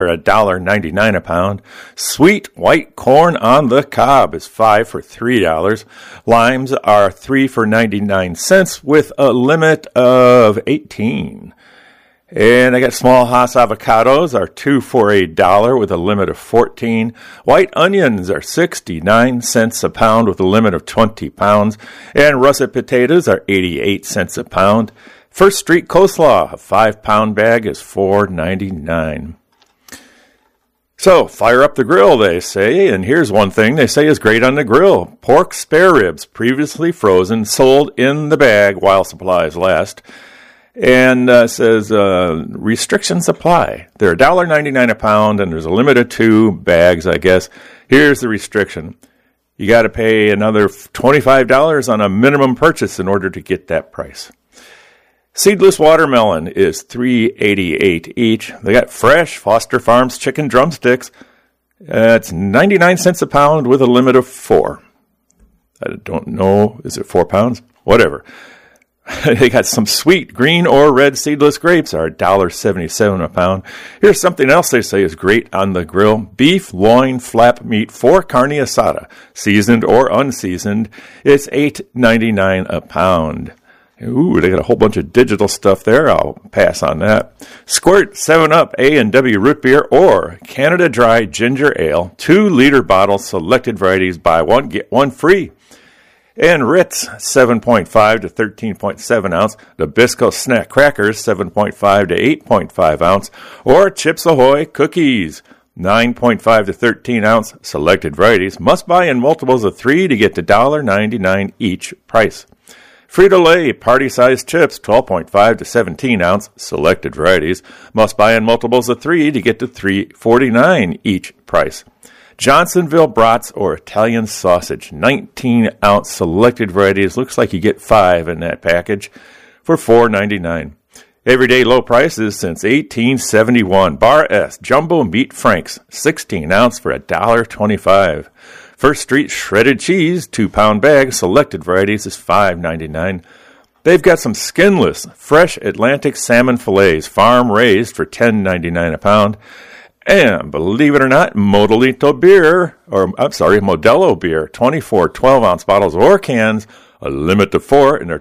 for $1.99 a pound. Sweet white corn on the cob is 5 for $3. Limes are 3 for 99 cents with a limit of 18. And I got small Hass avocados are 2 for $1 with a limit of 14. White onions are 69 cents a pound with a limit of 20 pounds. And russet potatoes are 88 cents a pound. First Street coleslaw, a 5-pound bag, is $4.99. So, fire up the grill, they say, and here's one thing they say is great on the grill. Pork spare ribs, previously frozen, sold in the bag while supplies last. And says restrictions apply. They're $1.99 a pound, and there's a limit of 2 bags, I guess. Here's the restriction. You got to pay another $25 on a minimum purchase in order to get that price. Seedless watermelon is $3.88 each. They got fresh Foster Farms chicken drumsticks. It's 99 cents a pound with a limit of 4. I don't know. Is it 4 pounds? Whatever. They got some sweet green or red seedless grapes are $1.77 a pound. Here's something else they say is great on the grill. Beef loin flap meat for carne asada, seasoned or unseasoned. It's $8.99 a pound. Ooh, they got a whole bunch of digital stuff there. I'll pass on that. Squirt 7-Up A&W root beer or Canada Dry ginger ale, 2-liter bottles, selected varieties, buy one, get one free. And Ritz, 7.5 to 13.7 ounce. Nabisco snack crackers, 7.5 to 8.5 ounce. Or Chips Ahoy cookies, 9.5 to 13 ounce. Selected varieties. Must buy in multiples of 3 to get to $1.99 each price. Frito-Lay party-sized chips, 12.5 to 17 ounce. Selected varieties. Must buy in multiples of 3 to get to $3.49 each price. Johnsonville brats or Italian sausage, 19-ounce selected varieties. Looks like you get 5 in that package for $4.99. Everyday low prices since 1871. Bar S Jumbo Meat Franks, 16-ounce for $1.25. First Street shredded cheese, 2-pound bag, selected varieties is $5.99. They've got some skinless, fresh Atlantic salmon fillets, farm-raised for $10.99 a pound. And believe it or not, Modelo beer, 24 12-ounce bottles or cans, a limit to 4, and they're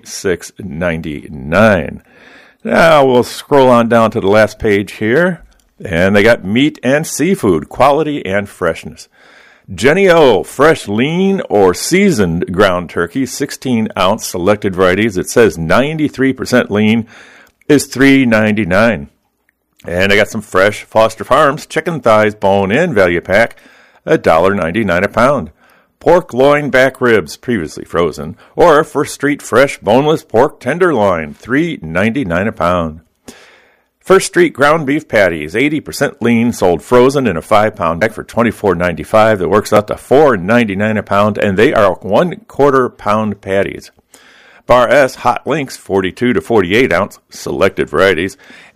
$26.99. Now we'll scroll on down to the last page here, and they got meat and seafood, quality and freshness. Jenny O, fresh, lean, or seasoned ground turkey, 16-ounce selected varieties. It says 93% lean, is $3.99. And I got some fresh Foster Farms chicken thighs bone-in value pack, $1.99 a pound. Pork loin back ribs, previously frozen, or First Street fresh boneless pork tenderloin, $3.99 a pound. First Street ground beef patties, 80% lean, sold frozen in a 5-pound bag for $24.95. That works out to $4.99 a pound, and they are 1/4 pound patties. Bar S Hot Links, 42 to 48 ounce, selected varieties,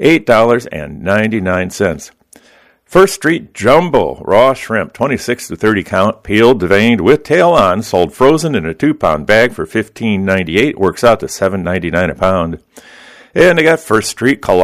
$8.99. First Street Jumbo raw shrimp, 26 to 30 count, peeled, deveined with tail on, sold frozen in a 2-pound bag for $15.98, works out to $7.99 a pound. And they got First Street